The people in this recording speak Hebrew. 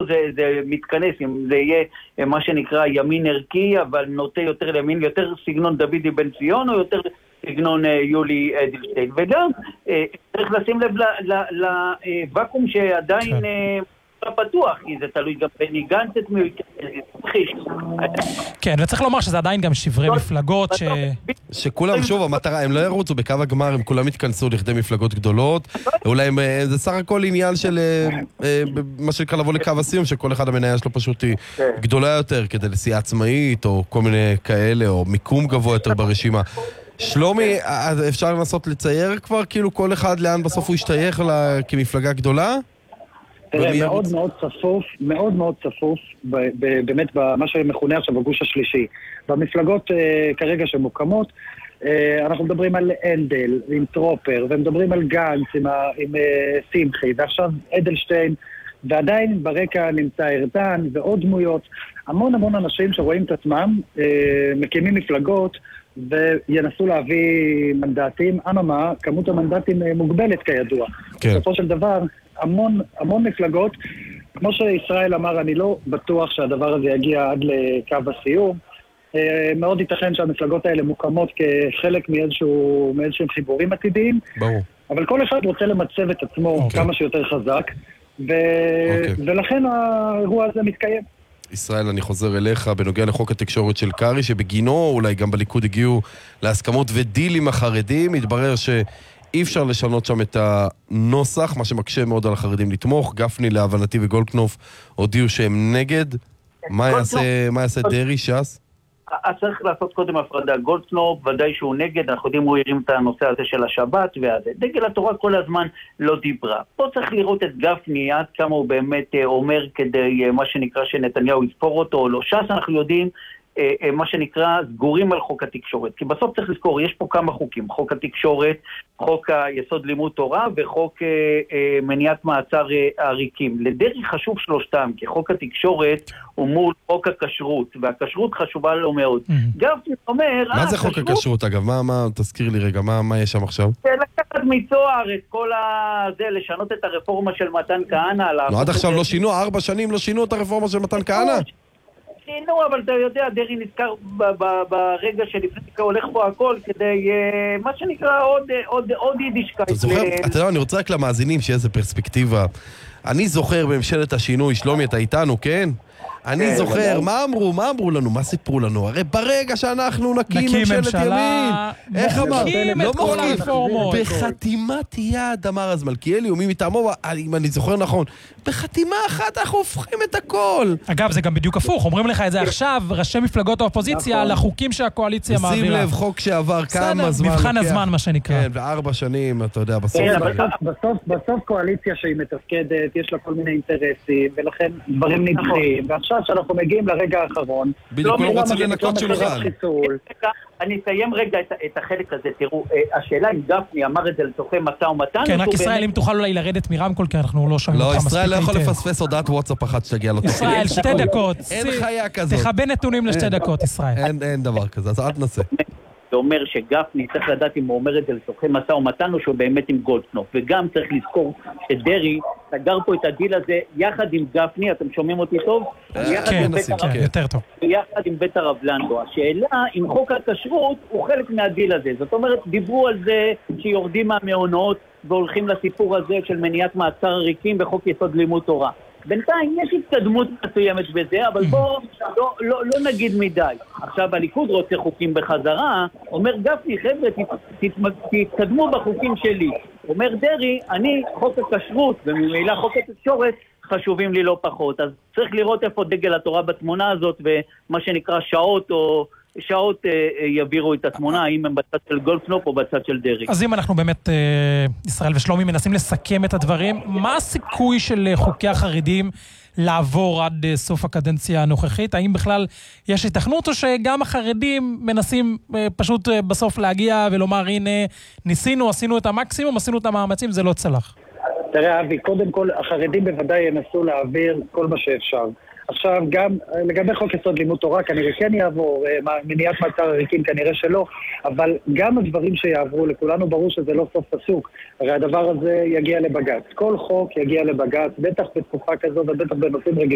זה מתכנס, אם זה יהיה מה שנקרא ימין ערכי, אבל נוטה יותר לימין, יותר סגנון דודי בן ציון, או יותר סגנון יולי אדלשטיין. וגם צריך לשים לב לוואקום שעדיין פתוח, כי זה תלוי גם בני גנץ את מי כן, וצריך לומר שזה עדיין גם שברי מפלגות שכולם, שוב, המטרה, הם לא ירוצו בקו הגמר, הם כולם יתכנסו לכדי מפלגות גדולות, אולי זה סך הכל עניין של מה שנקרא לבוא לקו הסיום, שכל אחד המניה שלו פשוט היא גדולה יותר, כדי לסיעה עצמאית, או כל מיני כאלה, או מיקום גבוה יותר ברשימה. שלומי, אפשר לנסות לצייר כבר, כאילו כל אחד לאן בסוף הוא ישתייך כמפלגה גדולה? תראה, מאוד מאוד צפוף, באמת במה שמכונה עכשיו הגוש השלישי. במפלגות כרגע שמוקמות, אנחנו מדברים על אנדל, עם טרופר, ומדברים על גנץ, עם שמחי, ועכשיו אדלשטיין, ועדיין ברקע נמצא ארדן ועוד דמויות, המון אנשים שרואים את עצמם, מקימים מפלגות, וינסו להביא מנדטים, אממה, כמות המנדטים מוגבלת כידוע. בסופו של דבר, המון מפלגות, כמו שישראל אמר, אני לא בטוח שהדבר הזה יגיע עד לקו הסיום, מאוד ייתכן שהמפלגות האלה מוקמות כחלק מאיזשהם חיבורים עתידיים, ברור. אבל כל אחד רוצה למצב את עצמו כמה שיותר חזק, ולכן האירוע הזה מתקיים. ישראל, אני חוזר אליך בנוגע לחוק התקשורת של קרי, שבגינו אולי גם בליכוד הגיעו להסכמות ודיל עם החרדים, מתברר שאי אפשר לשנות שם את הנוסח, מה שמקשה מאוד על החרדים לתמוך. גפני להבנתי וגולדקנופ הודיעו שהם נגד. מה יעשה דרי, ש"ס? אז צריך לעשות קודם הפרדה. גולדקנופ ודאי שהוא נגד, אנחנו יודעים הוא הרים את הנושא הזה של השבת, דגל התורה כל הזמן לא דיברה. פה צריך לראות את גפני עד כמה הוא באמת אומר כדי מה שנקרא שנתניהו יספור אותו או לא. ש"ס אנחנו יודעים מה שנקרא סגורים על חוק התקשורת, כי בסוף צריך לזכור, יש פה כמה חוקים, חוק התקשורת, חוק היסוד לימוד תורה וחוק מניעת מעצר עריקים. לדרי חשוב שלושתם, כי חוק התקשורת הוא מול חוק הכשרות, והכשרות חשובה לו מאוד. גפני אומר... מה זה חוק הכשרות אגב? תזכיר לי רגע, מה יש שם עכשיו? לקחת מצוהר את כל זה, לשנות את הרפורמה של מתן כהנא. לא, עד עכשיו לא שינו, 4 שנים לא שינו את הרפורמה של מתן כהנא? שינו, אבל אתה יודע, דרי נזכר ברגע שלפני הולך פה הכל כדי, מה שנקרא, עוד יידישקייט. אתה זוכר, אתה יודע, אני רוצה רק למאזינים שיהיה איזה פרספקטיבה. אני זוכר בממשלת השינוי, שלומי, אתה איתנו, כן? אני זוכר, מה אמרו לנו? מה סיפרו לנו? הרי ברגע שאנחנו נקים ממשלת ימין, איך אמר? לא מוחקים, בחתימת יד, אמר אז מלכיאלי, ומי מטעמו, אם אני זוכר נכון, בחתימה אחת אנחנו הופכים את הכל. אגב, זה גם בדיוק הפוך, אומרים לך את זה עכשיו, ראשי מפלגות האופוזיציה, לחוקים שהקואליציה מעבירה. ושים לב, חוק שעבר כמה זמן. מבחן הזמן, מה שנקרא. כן, ו4 שנים, אתה יודע, בסוף קואליציה שהיא מתפקדת, יש לה כל מיני אינטרסים, ולכן דברים נדחים, ועכשיו שאנחנו מגיעים לרגע האחרון. בדיוק לא רוצים לנקות שולחן. אני אסיים רגע את החלק הזה, תראו, השאלה אם גפני אמר את זה לצורכי משא ומתן. כן, רק ישראל, אם תוכל אולי לרדת מרמקול, כי אנחנו לא שומעים אותך מספיק. לא, ישראל לא יכול לפספס הודעת וואטסאפ אחת שתגיע לו. ישראל, 2 דקות. אין חיה כזאת. תחבא נתונים ל2 דקות, ישראל. אין דבר כזה, אז אל תנסה. זה אומר שגפני צריך לדעת אם הוא אומר את זה לצורכי משא ומתן או שהוא באמת עם גולדקנופ, וגם צריך לזכור שדרי סגר פה את הדיל הזה יחד עם גפני, אתם שומעים אותי טוב? כן, יותר טוב. יחד עם בית הרב לנדו. השאלה אם חוק הכשרות הוא חלק מהדיל הזה, זאת אומרת דיברו על זה שיורדים מהמעונות והולכים לסיפור הזה של מניעת מעצר עריקים בחוק יסוד לימוד תורה. בינתיים יש התקדמות מסוימת בזה, אבל בואו לא נגיד מדי. עכשיו הליכוד רוצה חוקים בחזרה, אומר גפני, חבר'ה, תתקדמו בחוקים שלי. אומר דרי, אני חוק הכשרות, וממילא חוק התקשורת חשובים לי לא פחות. אז צריך לראות איפה דגל התורה בתמונה הזאת, ומה שנקרא שעות יבירו את התמונה, האם הם בצד של גולדקנופ או בצד של דרי. אז אם אנחנו באמת, ישראל ושלומי, מנסים לסכם את הדברים, מה הסיכוי של חוקי החרדים לעבור עד סוף הקדנציה הנוכחית? האם בכלל יש התכנות, או שגם החרדים מנסים פשוט בסוף להגיע ולומר, הנה, ניסינו, עשינו את המקסימום, עשינו את המאמצים, זה לא צלח? תראה, אבי, קודם כל, החרדים בוודאי ינסו להעביר כל מה שאפשר. עכשיו, גם לגבי חוק יסוד לימוד תורה, כנראה כן יעבור, מניעת מעצר עריקים כנראה שלא, אבל גם הדברים שיעברו, לכולנו ברור שזה לא סוף פסוק, הרי הדבר הזה יגיע לבג"ץ. כל חוק יגיע לבג"ץ, בטח בתקופה כזאת ובטח בנושאים רגישים.